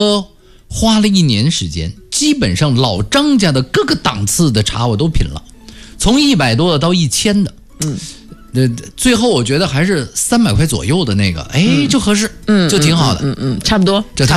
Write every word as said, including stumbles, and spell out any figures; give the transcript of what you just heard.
呃，花了一年时间，基本上老张家的各个档次的茶我都品了，从一百多的到一千的， 嗯， 呃，最后我觉得还是三百块左右的那个，哎，就合适，嗯，就挺好的， 嗯 嗯, 嗯, 嗯，差不多。 这他